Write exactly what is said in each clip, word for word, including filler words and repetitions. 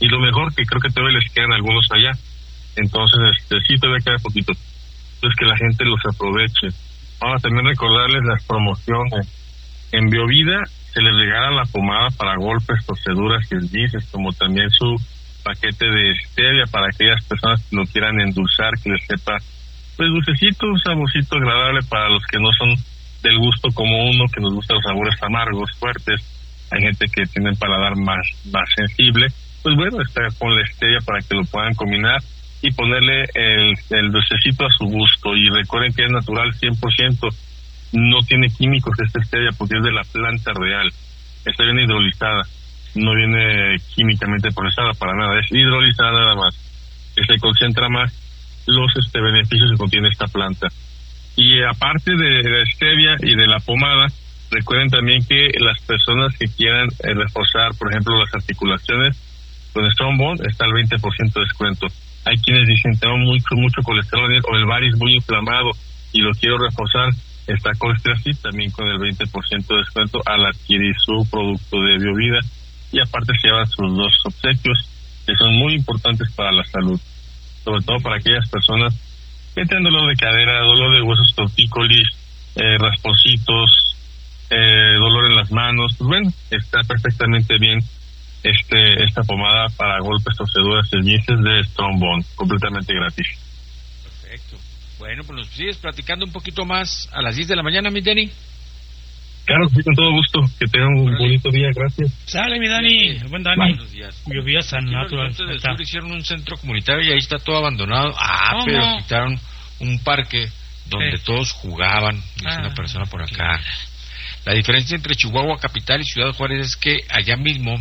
y lo mejor que creo que todavía les quedan algunos allá, entonces este sí todavía queda poquito, entonces que la gente los aproveche. Ahora también recordarles las promociones. En Biovida se les regala la pomada para golpes, torceduras y esguinces, como también su paquete de stevia para aquellas personas que no quieran endulzar, que les sepa pues dulcecito, un saborcito agradable para los que no son del gusto como uno, que nos gustan los sabores amargos, fuertes. Hay gente que tiene un paladar más, más sensible, pues bueno, está con la stevia para que lo puedan combinar y ponerle el, el dulcecito a su gusto. Y recuerden que es natural cien por ciento, no tiene químicos esta stevia porque es de la planta real, está bien hidrolizada, no viene químicamente procesada para nada, es hidrolizada nada más, que se concentra más los este beneficios que contiene esta planta. Y aparte de la stevia y de la pomada, recuerden también que las personas que quieran eh, reforzar, por ejemplo, las articulaciones, con Strong Bond está el veinte por ciento de descuento. Hay quienes dicen, tengo mucho, mucho colesterol o el varis muy inflamado y lo quiero reforzar, está Colesteracid también con el veinte por ciento de descuento al adquirir su producto de Biovida, y aparte se llevan sus dos obsequios que son muy importantes para la salud, sobre todo para aquellas personas que tienen dolor de cadera, dolor de huesos, tortícolis, eh, raspositos, eh, dolor en las manos. Pues bueno, está perfectamente bien este esta pomada para golpes, torceduras y esguinces de Strong Bond, completamente gratis. Perfecto. Bueno, pues nos sigues platicando un poquito más a las diez de la mañana, mi Dani. Claro, sí, con todo gusto. Que tengan un Órale. bonito día, gracias. Sale, mi Dani. El buen Dani. Buenos días. Llovía San Natural. Los del sur hicieron un centro comunitario y ahí está todo abandonado. Ah, ¿Cómo? Pero quitaron un parque donde sí. todos jugaban, dice ah, una persona por acá. Sí. La diferencia entre Chihuahua capital y Ciudad Juárez es que allá mismo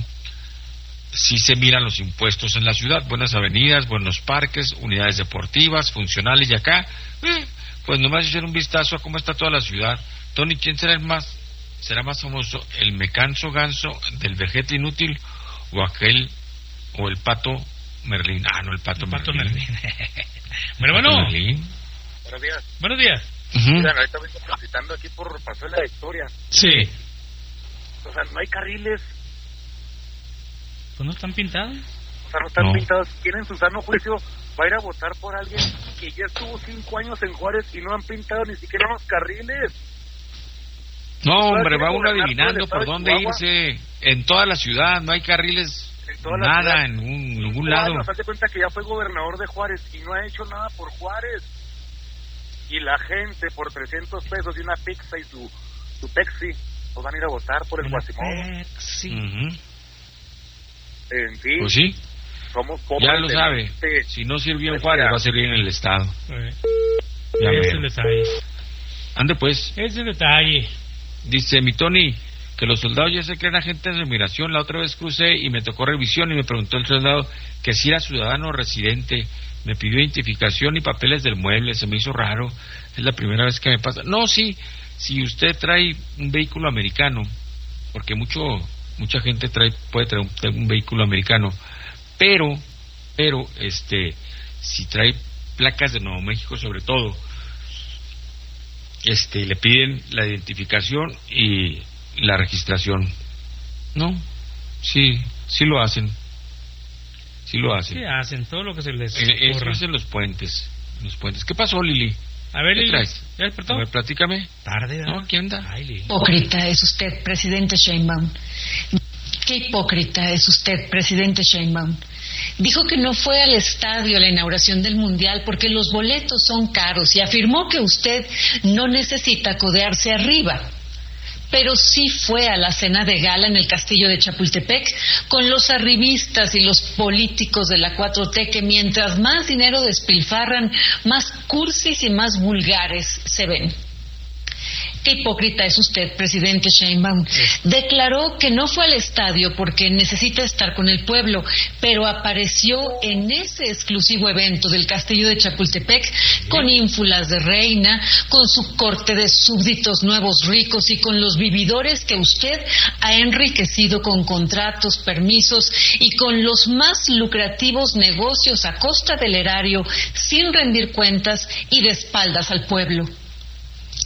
sí se miran los impuestos en la ciudad, buenas avenidas, buenos parques, unidades deportivas, funcionales, y acá, eh, pues nomás echar un vistazo a cómo está toda la ciudad. Tony, ¿quién será el más, será más famoso, el mecanso ganso del vejete inútil o aquel, o el pato Merlín? Ah, no, el pato el Merlín. Pato Merlín. Bueno, bueno. Merlín. Buenos días. Buenos días. Uh-huh. Miren, ahorita vengo transitando aquí por Paseo de la Victoria. Sí. O sea, no hay carriles. Pues no están pintados. O sea, no están no. pintados. Tienen su sano juicio. Va a ir a votar por alguien que ya estuvo cinco años en Juárez y no han pintado ni siquiera los carriles. No, hombre, va uno adivinando por dónde irse. En toda la ciudad no hay carriles, en nada, en un, ningún lado. Nos hace cuenta que ya fue gobernador de Juárez y no ha hecho nada por Juárez. Y la gente por trescientos pesos y una pizza y su, su taxi, pues van a ir a votar por el Guasimodo. Sí. Uh-huh. En fin. Pues sí. Somos pobres. Ya lo sabe. Gente. Si no sirvió en Juárez, va a servir en el Estado. Eh. Ya es el detalle. Ande pues. Es el detalle. Dice mi Tony que los soldados ya se creen agentes de migración. La otra vez crucé y me tocó revisión y me preguntó el soldado que si era ciudadano o residente. Me pidió identificación y papeles del mueble. Se me hizo raro. Es la primera vez que me pasa. No, sí. Si usted trae un vehículo americano, porque mucho mucha gente trae puede traer un, un vehículo americano, pero pero este si trae placas de Nuevo México sobre todo, este le piden la identificación y la registración. No, sí, sí lo hacen. Sí lo hacen. Sí hacen todo lo que se les ocurra. Eso es en los puentes, los puentes. ¿Qué pasó, Lili? A ver, ¿qué Lili, traes? ¿ya despertó? A ver, platícame. Tarde, ¿verdad? No, ¿qué onda? Ay, Lili. Hipócrita es usted, presidente Sheinbaum. Qué hipócrita es usted, presidente Sheinbaum. Dijo que no fue al estadio a la inauguración del Mundial porque los boletos son caros y afirmó que usted no necesita codearse arriba. Pero sí fue a la cena de gala en el castillo de Chapultepec con los arribistas y los políticos de la cuatro T que mientras más dinero despilfarran, más cursis y más vulgares se ven. Qué hipócrita es usted, presidente Sheinbaum. Declaró que no fue al estadio porque necesita estar con el pueblo, pero apareció en ese exclusivo evento del castillo de Chapultepec con ínfulas de reina, con su corte de súbditos nuevos ricos y con los vividores que usted ha enriquecido con contratos, permisos y con los más lucrativos negocios a costa del erario, sin rendir cuentas y de espaldas al pueblo.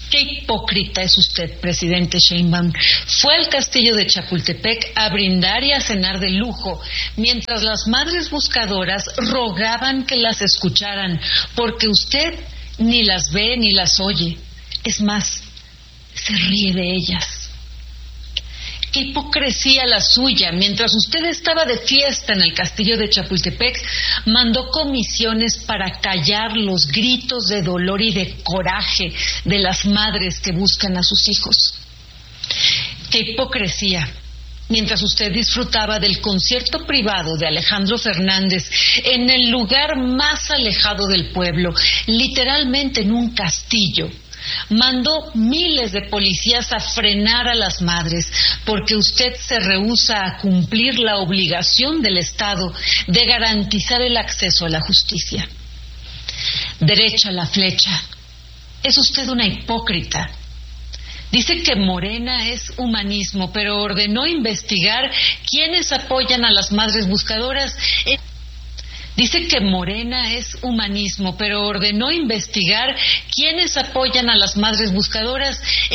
Qué hipócrita es usted, presidente Sheinbaum. Fue al castillo de Chapultepec a brindar y a cenar de lujo, mientras las madres buscadoras rogaban que las escucharan, porque usted ni las ve ni las oye. Es más, se ríe de ellas. Qué hipocresía la suya. Mientras usted estaba de fiesta en el castillo de Chapultepec, mandó comisiones para callar los gritos de dolor y de coraje de las madres que buscan a sus hijos. Qué hipocresía. Mientras usted disfrutaba del concierto privado de Alejandro Fernández en el lugar más alejado del pueblo, literalmente en un castillo, mandó miles de policías a frenar a las madres porque usted se rehúsa a cumplir la obligación del Estado de garantizar el acceso a la justicia. Derecha la flecha. Es usted una hipócrita. Dice que Morena es humanismo, pero ordenó investigar quiénes apoyan a las madres buscadoras. Dice que Morena es humanismo, pero ordenó investigar quiénes apoyan a las madres buscadoras